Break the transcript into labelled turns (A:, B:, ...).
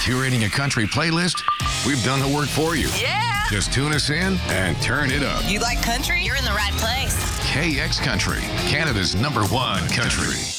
A: Curating a country playlist? We've done the work for you.
B: Yeah!
A: Just tune us in and turn it up.
B: You like country? You're in the right place.
A: KX Country, Canada's #1 country.